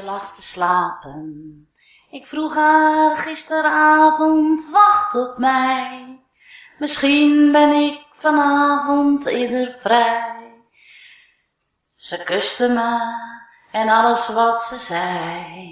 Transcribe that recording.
Ze lag te slapen. Ik vroeg haar gisteravond, wacht op mij. Misschien ben ik vanavond eerder vrij. Ze kuste me en alles wat ze zei.